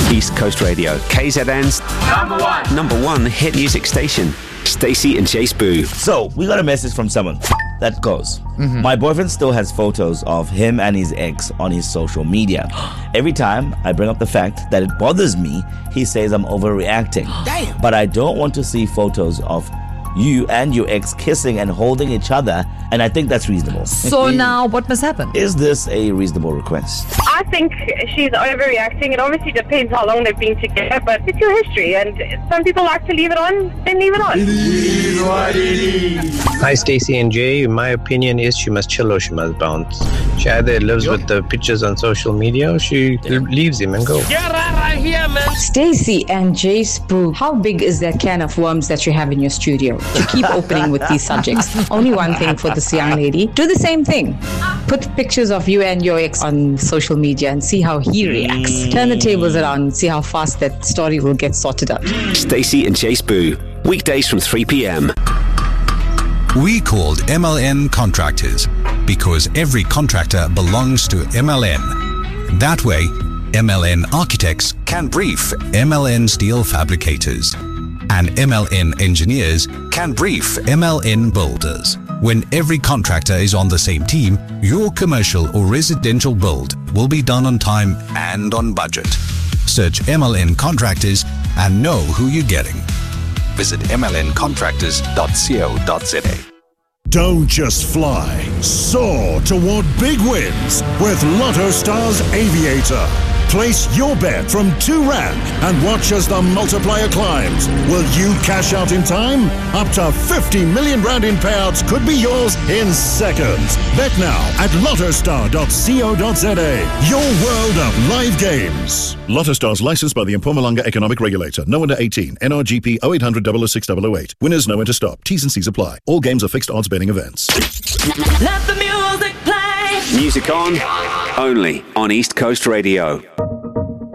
East Coast Radio, KZN's number one hit music station. Stacey and Chase Boo. So, we got a message from someone that goes, my boyfriend still has photos of him and his ex on his social media. Every time I bring up the fact that it bothers me, he says I'm overreacting. Damn. But I don't want to see photos of you and your ex kissing and holding each other, and I think that's reasonable. So now what must happen? Is this a reasonable request? I think she's overreacting. It obviously depends how long they've been together, but it's your history, and some people like to leave it on, then leave it on. Hi, Stacey and Jay. My opinion is she must chill or she must bounce. She either lives with the pictures on social media or she leaves him and go. Get right here, man. Stacey and Jay Spoo, how big is that can of worms that you have in your studio to keep opening with these subjects? Only one thing for this young lady. Do the same thing. Put pictures of you and your ex on social media and see how he reacts. Turn the tables around and see how fast that story will get sorted out. Stacey and Chase Boo. Weekdays from 3 p.m. We called MLN Contractors because every contractor belongs to MLN. That way, MLN Architects can brief MLN Steel Fabricators, and MLN Engineers can brief MLN Builders. When every contractor is on the same team, your commercial or residential build will be done on time and on budget. Search MLN Contractors and know who you're getting. Visit mlncontractors.co.za. Don't just fly, soar toward big wins with Lotto Stars Aviator. Place your bet from R2 and watch as the multiplier climbs. Will you cash out in time? Up to 50 million rand in payouts could be yours in seconds. Bet now at lottostar.co.za. Your world of live games. Lotto Stars licensed by the Mpumalanga Economic Regulator. No under 18. NRGP 0800 006 008. Winners know when to stop. T's and C's apply. All games are fixed odds betting events. Let the music play. Music on, only on East Coast Radio.